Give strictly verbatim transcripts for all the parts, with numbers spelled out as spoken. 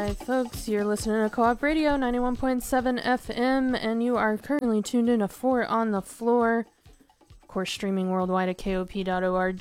Alright folks, you're listening to Co-op Radio ninety-one point seven F M, and you are currently tuned in to Four on the Floor, of course streaming worldwide at K O P dot org.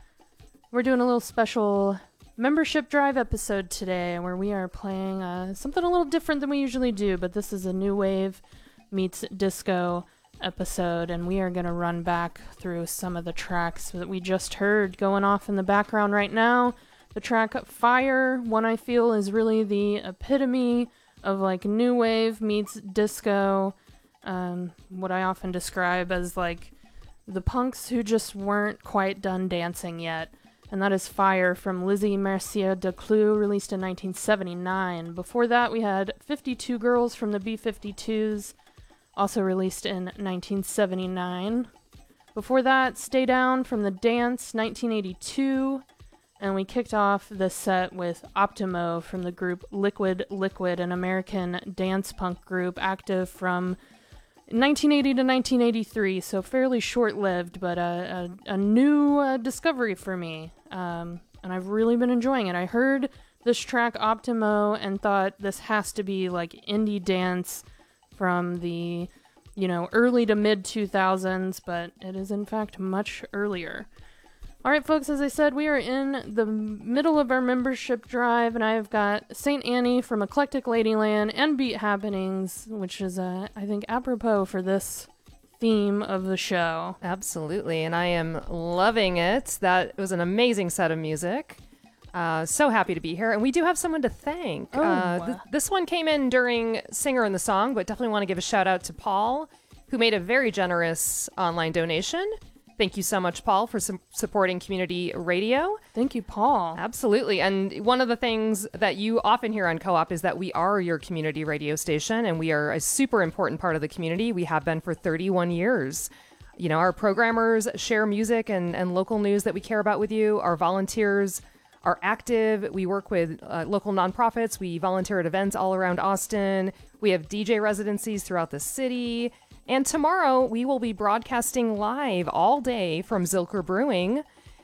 We're doing a little special membership drive episode today, where we are playing uh, something a little different than we usually do, but this is a new wave meets disco episode, and we are going to run back through some of the tracks that we just heard going off in the background right now. The track Fire, one I feel is really the epitome of like new wave meets disco, um, what I often describe as like the punks who just weren't quite done dancing yet. And that is Fire from Lizzie Mercier de Clou, released in nineteen seventy-nine. Before that, we had fifty-two Girls from the B fifty-twos, also released in nineteen seventy-nine. Before that, Stay Down from The Dance, nineteen eighty-two. And we kicked off the set with Optimo from the group Liquid Liquid, an American dance punk group active from nineteen eighty to nineteen eighty-three, so fairly short-lived, but a, a, a new uh, discovery for me. Um, and I've really been enjoying it. I heard this track Optimo and thought this has to be like indie dance from the, you know, early to mid two thousands, but it is in fact much earlier. Alright folks, as I said, we are in the middle of our membership drive, and I've got Saint Annie from Eclectic Ladyland and Beat Happenings, which is, uh, I think, apropos for this theme of the show. Absolutely, and I am loving it. That was an amazing set of music. Uh, so happy to be here, and we do have someone to thank. Oh. Uh, th- this one came in during Singer in the Song, but definitely want to give a shout out to Paul, who made a very generous online donation. Thank you so much, Paul, for su- supporting community radio. Thank you, Paul. Absolutely. And one of the things that you often hear on Co-op is that we are your community radio station, and we are a super important part of the community. We have been for thirty-one years. You know, our programmers share music and, and local news that we care about with you. Our volunteers are active. We work with uh, local nonprofits. We volunteer at events all around Austin. We have D J residencies throughout the city. And tomorrow, we will be broadcasting live all day from Zilker Brewing.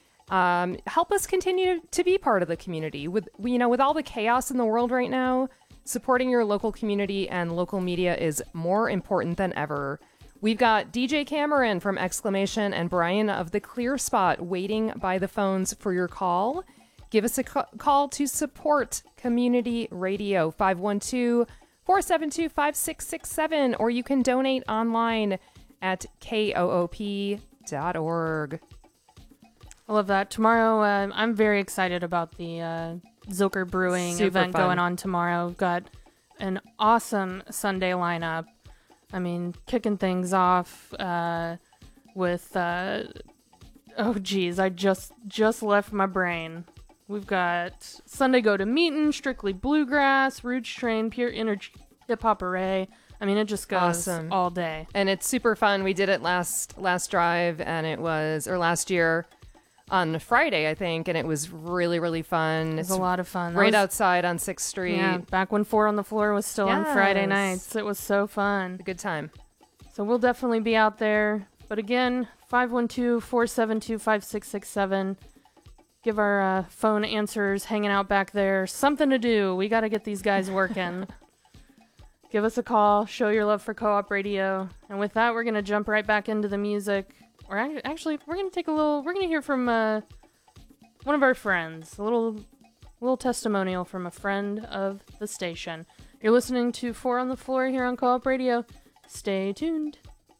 Um, help us continue to be part of the community. With you know, with all the chaos in the world right now, supporting your local community and local media is more important than ever. We've got D J Cameron from Exclamation and Brian of The Clear Spot waiting by the phones for your call. Give us a ca- call to support community radio, five one two, four seven two, five six six seven, or you can donate online at K O O P dot org. I love that. Tomorrow, uh, I'm very excited about the uh, Zilker Brewing Super event fun. going on tomorrow. We've got an awesome Sunday lineup. I mean, kicking things off uh, with, uh, oh geez, I just just left my brain. We've got Sunday Go to Meetin', Strictly Bluegrass, Roots Train, Pure Energy, Hip Hop Array. I mean, it just goes Awesome. all day. And it's super fun. We did it last last drive, and it was, or last year on Friday, I think, and it was really, really fun. It was It's a lot of fun. That right was- outside on sixth Street. Yeah, back when Four on the Floor was still on Friday Yes. nights. It was so fun. A good time. So we'll definitely be out there. But again, five one two, four seven two, five six six seven. Give our uh, phone answers hanging out back there something to do. We got to get these guys working. Give us a call. Show your love for Co-op Radio. And with that, we're going to jump right back into the music. Or ac- actually, we're going to take a little... We're going to hear from uh, one of our friends. A little, little testimonial from a friend of the station. You're listening to Four on the Floor here on Co-op Radio. Stay tuned.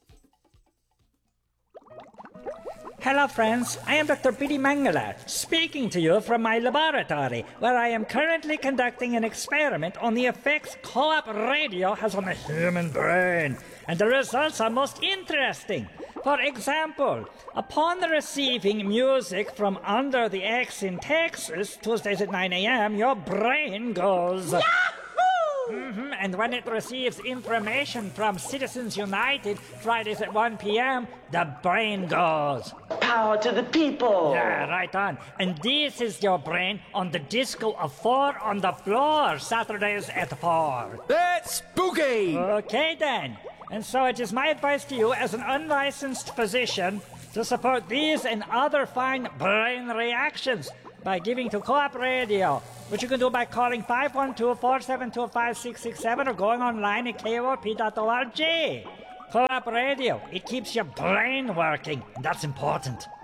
Hello friends, I am Doctor Biddy Mangala, speaking to you from my laboratory, where I am currently conducting an experiment on the effects co-op radio has on the human brain, and the results are most interesting. For example, upon receiving music from Under the X in Texas, Tuesdays at nine a.m., your brain goes... Yahoo! Mm-hmm. And when it receives information from Citizens United, Fridays at one p.m., the brain goes... Power to the people! Yeah, right on. And this is your brain on the disco of Four on the Floor, Saturdays at four. That's spooky! Okay then. And so it is my advice to you as an unlicensed physician to support these and other fine brain reactions. by giving to Co-op Radio, which you can do by calling five one two, four seven two, five six six seven or going online at K O O P dot org. Co-op Radio, it keeps your brain working. That's important.